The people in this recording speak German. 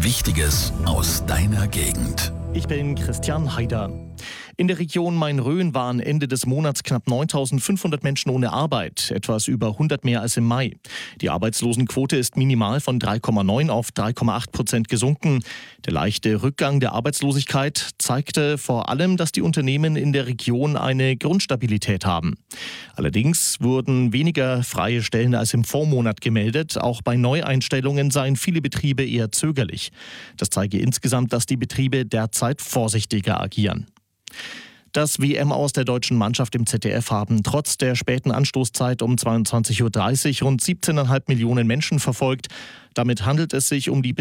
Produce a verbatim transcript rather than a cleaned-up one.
Wichtiges aus deiner Gegend. Ich bin Christian Haider. In der Region Main-Rhön waren Ende des Monats knapp neuntausendfünfhundert Menschen ohne Arbeit, etwas über hundert mehr als im Mai. Die Arbeitslosenquote ist minimal von drei Komma neun auf drei Komma acht Prozent gesunken. Der leichte Rückgang der Arbeitslosigkeit zeigte vor allem, dass die Unternehmen in der Region eine Grundstabilität haben. Allerdings wurden weniger freie Stellen als im Vormonat gemeldet. Auch bei Neueinstellungen seien viele Betriebe eher zögerlich. Das zeige insgesamt, dass die Betriebe derzeit vorsichtiger agieren. Das W M-Aus der deutschen Mannschaft im Z D F haben trotz der späten Anstoßzeit um zweiundzwanzig Uhr dreißig rund siebzehn Komma fünf Millionen Menschen verfolgt. Damit handelt es sich um die